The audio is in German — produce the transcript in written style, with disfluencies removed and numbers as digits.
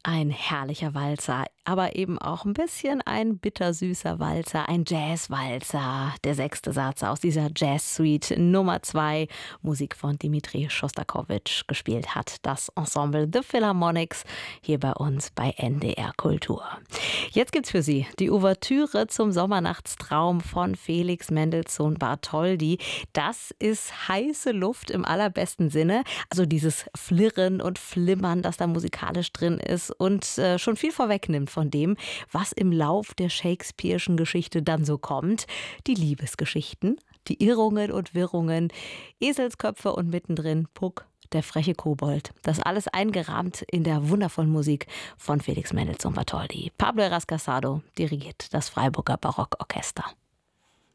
Ein herrlicher Walzer, aber eben auch ein bisschen ein bittersüßer Walzer, ein Jazzwalzer. Der sechste Satz aus dieser Jazz-Suite Nummer 2, Musik von Dmitri Schostakowitsch. Gespielt hat das Ensemble The Philharmonics hier bei uns bei NDR Kultur. Jetzt gibt's für Sie die Ouvertüre zum Sommernachtstraum von Felix Mendelssohn Bartholdy. Das ist heiße Luft im allerbesten Sinne. Also dieses Flirren und Flimmern, das da musikalisch drin ist und schon viel vorwegnimmt von dem, was im Lauf der Shakespeare'schen Geschichte dann so kommt. Die Liebesgeschichten, die Irrungen und Wirrungen, Eselsköpfe und mittendrin Puck, der freche Kobold. Das alles eingerahmt in der wundervollen Musik von Felix Mendelssohn Bartholdy. Pablo Heras Casado dirigiert das Freiburger Barockorchester.